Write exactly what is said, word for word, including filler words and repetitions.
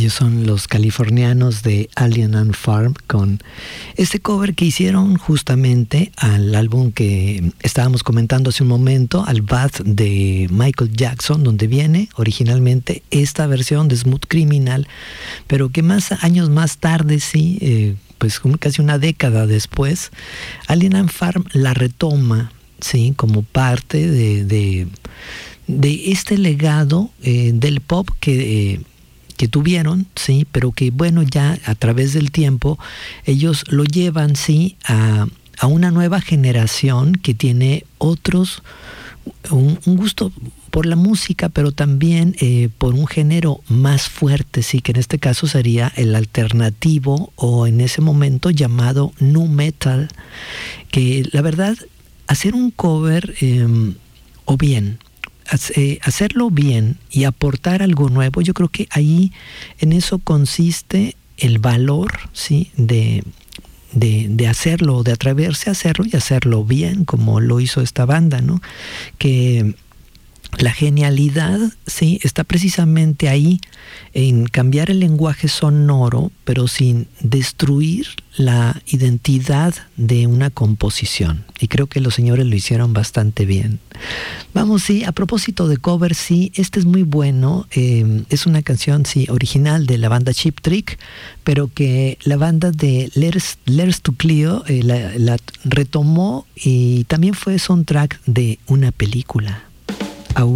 Ellos son los californianos de Alien Ant Farm con este cover que hicieron justamente al álbum que estábamos comentando hace un momento, al Bad de Michael Jackson, donde viene originalmente esta versión de Smooth Criminal, pero que más años más tarde, sí, eh, pues casi una década después, Alien Ant Farm la retoma, sí, como parte de, de, de este legado eh, del pop que... Eh, que tuvieron, sí, pero que bueno, ya a través del tiempo ellos lo llevan, sí, a, a una nueva generación que tiene otros, un, un gusto por la música, pero también eh, por un género más fuerte, sí, que en este caso sería el alternativo o en ese momento llamado nu metal, que la verdad, hacer un cover eh, o bien hacerlo bien y aportar algo nuevo, yo creo que ahí en eso consiste el valor, ¿sí? de, de, de hacerlo, de atreverse a hacerlo y hacerlo bien, como lo hizo esta banda, ¿no? Que la genialidad, sí, está precisamente ahí, en cambiar el lenguaje sonoro, pero sin destruir la identidad de una composición. Y creo que los señores lo hicieron bastante bien. Vamos, sí, a propósito de covers, sí, este es muy bueno. Eh, es una canción, sí, original de la banda Cheap Trick, pero que la banda de Letters, Letters to Cleo eh, la, la retomó y también fue soundtrack de una película.